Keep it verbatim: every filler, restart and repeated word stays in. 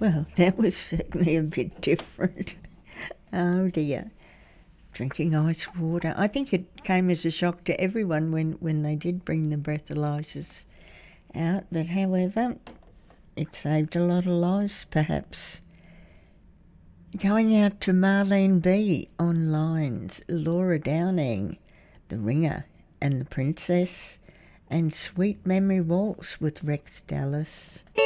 Well, that was certainly a bit different. Oh dear. Drinking ice water. I think it came as a shock to everyone when, when they did bring the breathalyzers out, but however, it saved a lot of lives perhaps. Going out to Marlene B on lines, Laura Downing, The Ringer and the Princess, and Sweet Memory Waltz with Rex Dallas.